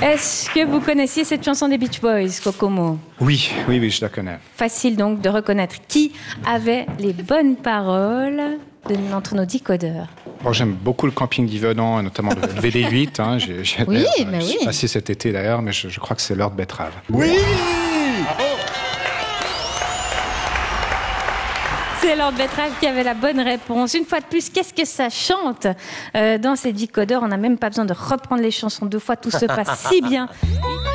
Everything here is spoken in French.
Est-ce que vous connaissiez cette chanson des Beach Boys, Kokomo ? Oui, je la connais. Facile donc de reconnaître qui avait les bonnes paroles entre nos décodeurs. Bon, j'aime beaucoup le camping d'Yverdon, et notamment le VD8. Hein. Je suis passé cet été d'ailleurs, mais je crois que c'est l'heure de betterave. Oui. C'est Lord Betrave qui avait la bonne réponse. Une fois de plus, qu'est-ce que ça chante dans ces décodeurs ? On n'a même pas besoin de reprendre les chansons 2 fois, tout se passe si bien.